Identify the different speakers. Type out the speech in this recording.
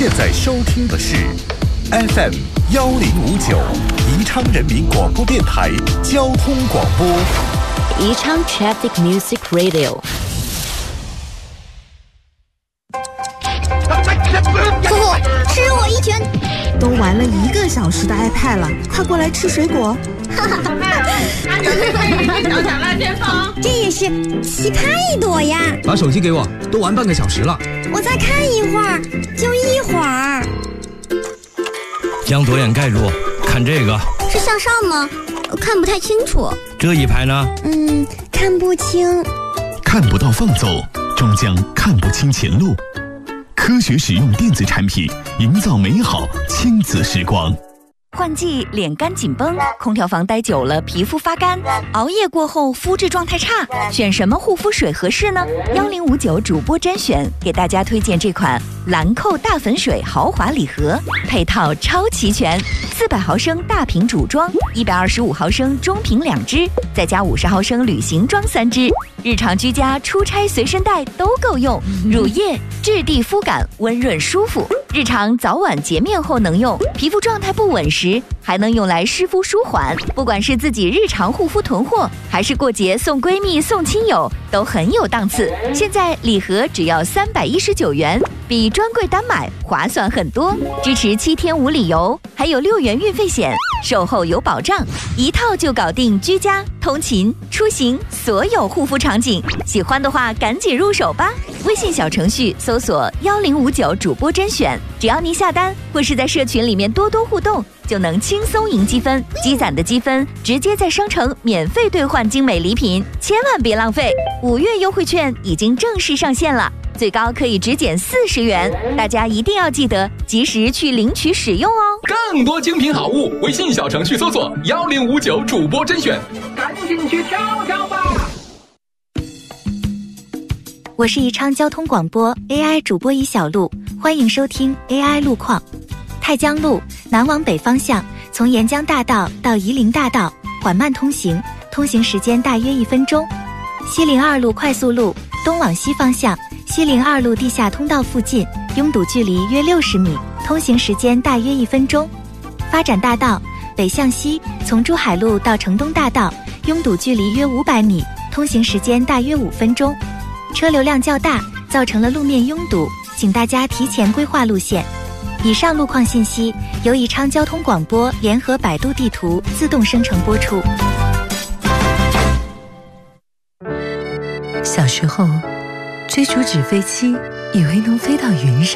Speaker 1: 现在收听的是 FM 1059宜昌人民广播电台交通广播，
Speaker 2: 宜昌 Traffic Music Radio。
Speaker 3: 夫妇，吃我一拳！
Speaker 4: 都玩了1个小时的 iPad 了，快过来吃水果。
Speaker 3: 小小辣先锋，这也是期盼一朵呀！
Speaker 5: 把手机给我，都玩半个小时了。
Speaker 3: 我再看一会儿，就一会儿。
Speaker 6: 将左眼盖住，看这个。
Speaker 3: 是向上吗？看不太清楚。
Speaker 6: 这一排呢？
Speaker 3: 看不清。
Speaker 1: 看不到放走，终将看不清前路。科学使用电子产品，营造美好亲子时光。
Speaker 7: 换季脸干紧绷，空调房待久了皮肤发干，熬夜过后肤质状态差，选什么护肤水合适呢？1059主播甄选给大家推荐这款兰蔻大粉水豪华礼盒，配套超齐全，400毫升大瓶主装，125毫升中瓶2支，再加50毫升旅行装3支，日常居家、出差随身带都够用。乳液质地肤感温润舒服，日常早晚洁面后能用，皮肤状态不稳时还能用来湿敷舒缓。不管是自己日常护肤囤货，还是过节送闺蜜送亲友，都很有档次。现在礼盒只要319元，比专柜单买划算很多，支持7天无理由，还有6元运费险，售后有保障，一套就搞定居家、通勤、出行所有护肤场景。喜欢的话赶紧入手吧！微信小程序搜索1059主播甄选，只要您下单或是在社群里面多多互动，就能轻松赢积分，积攒的积分直接在商城免费兑换精美礼品，千万别浪费！5月优惠券已经正式上线了，最高可以直减40元，大家一定要记得及时去领取使用哦。
Speaker 8: 更多精品好物，微信小程序搜索1059主播甄选，赶紧去挑挑吧！
Speaker 7: 我是宜昌交通广播 AI 主播尹小璐，欢迎收听 AI 路况。太江路南往北方向，从沿江大道到夷陵大道缓慢通行，通行时间大约1分钟。西陵2路快速路东往西方向，西陵2路地下通道附近拥堵距离约60米，通行时间大约1分钟。发展大道北向西，从珠海路到城东大道拥堵距离约500米，通行时间大约5分钟。车流量较大，造成了路面拥堵，请大家提前规划路线。以上路况信息由宜昌交通广播联合百度地图自动生成播出。
Speaker 9: 小时候追逐纸飞机，以为能飞到云上。